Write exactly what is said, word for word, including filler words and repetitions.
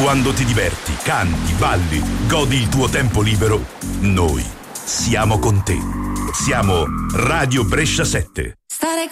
Quando ti diverti, canti, balli, godi il tuo tempo libero, noi siamo con te. Siamo Radio Brescia sette. Stare